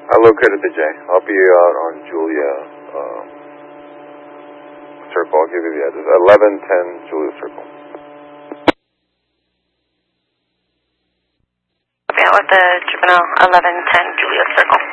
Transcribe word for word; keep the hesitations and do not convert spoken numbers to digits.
I located the J. I'll be out on Julia um, Circle. I'll give you the address. eleven ten Julia Circle. Yeah, with the juvenile eleven ten Julia Circle.